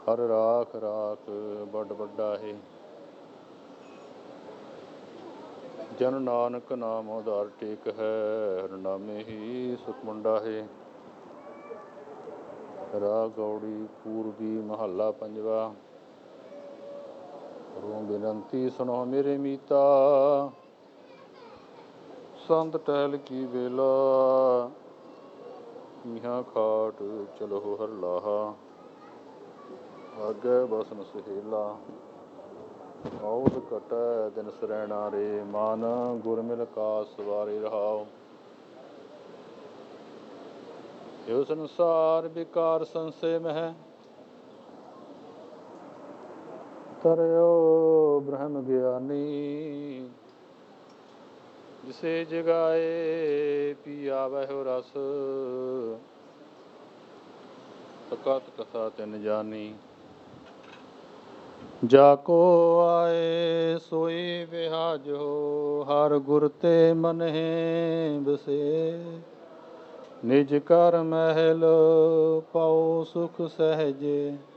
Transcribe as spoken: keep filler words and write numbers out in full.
ਹਰ ਰਾਖ ਰਾਖ ਵੱਡ ਵੱਡਾ ਹੈ। ਜਨ ਨਾਨਕ ਨਾਮ ਉਧਾਰ ਟੇਕ ਹੈ, ਹਰ ਨਾਮੇ ਹੀ ਸੁਖ ਮੁੰਡਾ ਹੈ। ਰਾਗ ਗੌੜੀ ਪੂਰਬੀ ਮਹੱਲਾ ਪੰਜਵਾ। ਰੂਮ ਬੇਨੰਤੀ ਸੁਣੋ ਮੇਰੇ ਮੀਤਾ, ਸੰਤ ਟਹਿਲ ਕੀ ਵੇਲਾ, ਮੀਹਾਂ ਖਾਟ ਚਲੋ ਹਰ ਲਾਹਾ, ਆਗੇ ਬਸਨ ਸੁਹੇਲਾ। ਔਧ ਘਟੈ ਦਿਨ ਸਰੈਣਾ ਰੇ, ਮਨ ਗੁਰ ਮਿਲ ਕਾ ਸਵਾਰੇ ਰਹਾਉ। ਇਹ ਸੰਸਾਰ ਵਿਕਾਰ ਸੰਸੇ ਮਹਿ, ਤਰਿਓ ਬ੍ਰਹਮ ਗਿਆਨੀ। ਜਿਸੇ ਜਗਾਏ ਪੀ ਆਵਹਿ ਰਸ, ਅਕਥ ਕਥਾ ਤਿਨ ਜਾਨੀ। ਜਾ ਕੋ ਆਏ ਸੋਈ ਬਿਹਾਜੋ, ਹਰ ਗੁਰ ਤੇ ਮਨਹਿ ਬਸੇ। ਨਿਜ ਕਰ ਮਹਿਲ ਪਾਉ ਸੁਖ ਸਹਿਜੇ,